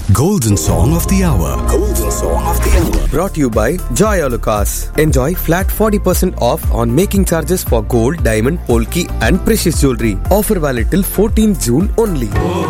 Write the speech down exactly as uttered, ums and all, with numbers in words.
Golden Song of the Hour. Golden Song of the Hour. Brought to you by Joy Alucas. Enjoy flat forty percent off on making charges for gold, diamond, polki and precious jewelry. Offer valid till fourteenth June only.